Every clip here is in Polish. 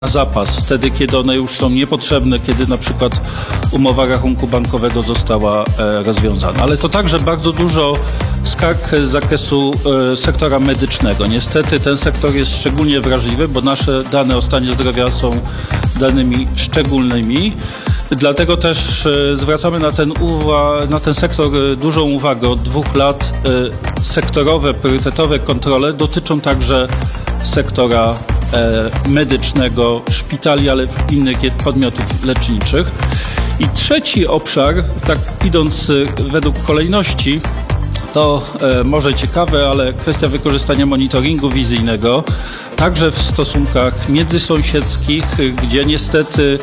na zapas, wtedy kiedy one już są niepotrzebne, kiedy na przykład umowa rachunku bankowego została rozwiązana. Ale to także bardzo dużo skarg z zakresu sektora medycznego. Niestety ten sektor jest szczególnie wrażliwy, bo nasze dane o stanie zdrowia są danymi szczególnymi. Dlatego też zwracamy na ten sektor dużą uwagę. Od 2 lat sektorowe, priorytetowe kontrole dotyczą także sektora medycznego, szpitali, ale innych podmiotów leczniczych. I trzeci obszar, tak idąc według kolejności, to może ciekawe, ale kwestia wykorzystania monitoringu wizyjnego, także w stosunkach międzysąsiedzkich, gdzie niestety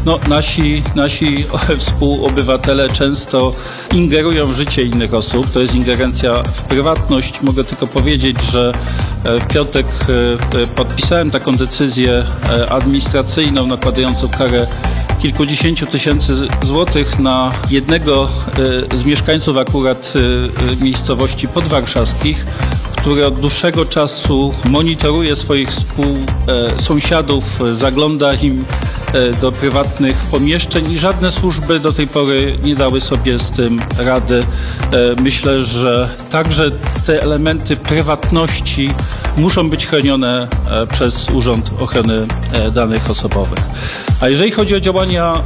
nasi współobywatele często ingerują w życie innych osób. To jest ingerencja w prywatność. Mogę tylko powiedzieć, że w piątek podpisałem taką decyzję administracyjną nakładającą karę kilkudziesięciu tysięcy złotych na jednego z mieszkańców akurat miejscowości podwarszawskich, który od dłuższego czasu monitoruje swoich sąsiadów, zagląda im do prywatnych pomieszczeń i żadne służby do tej pory nie dały sobie z tym rady. Myślę, że także te elementy prywatności muszą być chronione przez Urząd Ochrony Danych Osobowych. A jeżeli chodzi o działania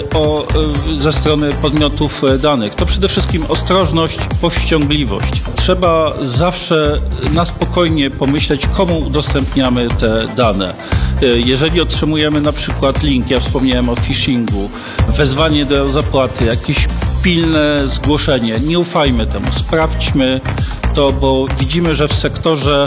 ze strony podmiotów danych, to przede wszystkim ostrożność, powściągliwość. Trzeba zawsze na spokojnie pomyśleć, komu udostępniamy te dane. Jeżeli otrzymujemy na przykład link, ja wspomniałem o phishingu, wezwanie do zapłaty, jakieś pilne zgłoszenie, nie ufajmy temu, sprawdźmy to, bo widzimy, że w sektorze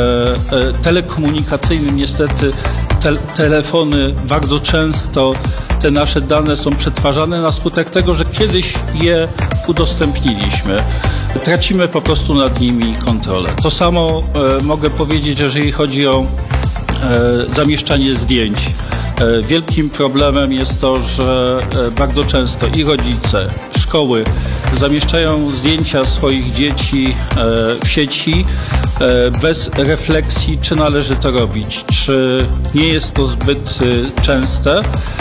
telekomunikacyjnym niestety telefony bardzo często te nasze dane są przetwarzane na skutek tego, że kiedyś je udostępniliśmy. Tracimy po prostu nad nimi kontrolę. To samo mogę powiedzieć, jeżeli chodzi o zamieszczanie zdjęć. Wielkim problemem jest to, że bardzo często i rodzice, szkoły zamieszczają zdjęcia swoich dzieci w sieci bez refleksji, czy należy to robić, czy nie jest to zbyt częste.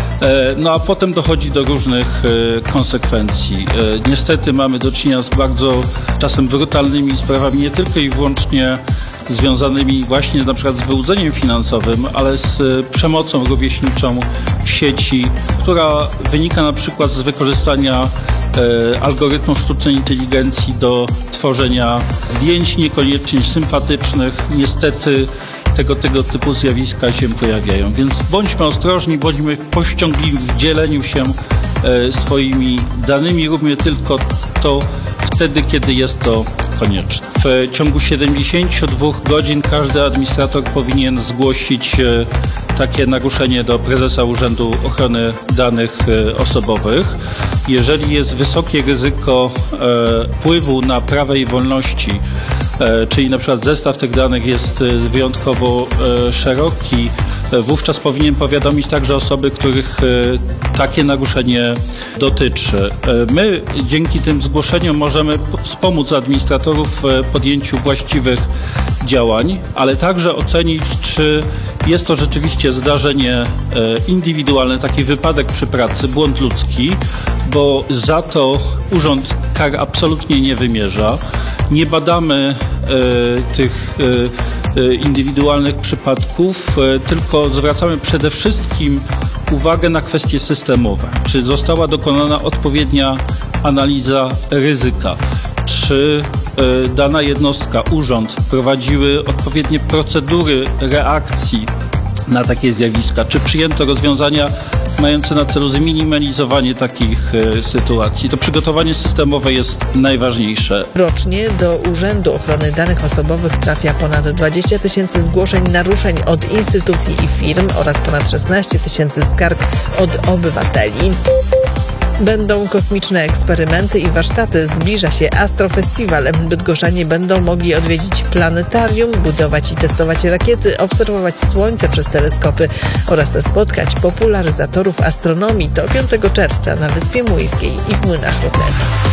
A potem dochodzi do różnych konsekwencji. Niestety mamy do czynienia z bardzo czasem brutalnymi sprawami, nie tylko i wyłącznie związanymi właśnie na przykład z wyłudzeniem finansowym, ale z przemocą rówieśniczą w sieci, która wynika na przykład z wykorzystania algorytmów sztucznej inteligencji do tworzenia zdjęć niekoniecznie sympatycznych. Niestety tego typu zjawiska się pojawiają, więc bądźmy ostrożni, bądźmy powściągliwi w dzieleniu się swoimi danymi, róbmy tylko to wtedy, kiedy jest to konieczne. W ciągu 72 godzin każdy administrator powinien zgłosić takie naruszenie do prezesa Urzędu Ochrony Danych Osobowych. Jeżeli jest wysokie ryzyko wpływu na prawa i wolności, czyli na przykład zestaw tych danych jest wyjątkowo szeroki, wówczas powinien powiadomić także osoby, których takie naruszenie dotyczy. My dzięki tym zgłoszeniom możemy wspomóc administratorów w podjęciu właściwych działań, ale także ocenić, czy jest to rzeczywiście zdarzenie indywidualne, taki wypadek przy pracy, błąd ludzki, bo za to urząd kar absolutnie nie wymierza. Nie badamy tych indywidualnych przypadków, tylko zwracamy przede wszystkim uwagę na kwestie systemowe. Czy została dokonana odpowiednia analiza ryzyka? Czy dana jednostka, urząd wprowadziły odpowiednie procedury reakcji na takie zjawiska? Czy przyjęto rozwiązania mające na celu zminimalizowanie takich sytuacji? To przygotowanie systemowe jest najważniejsze. Rocznie do Urzędu Ochrony Danych Osobowych trafia ponad 20 tysięcy zgłoszeń naruszeń od instytucji i firm oraz ponad 16 tysięcy skarg od obywateli. Będą kosmiczne eksperymenty i warsztaty. Zbliża się Astrofestiwal. Bydgoszczanie będą mogli odwiedzić planetarium, budować i testować rakiety, obserwować Słońce przez teleskopy oraz spotkać popularyzatorów astronomii. To 5 czerwca na Wyspie Młyńskiej i w Młynach Rodnera.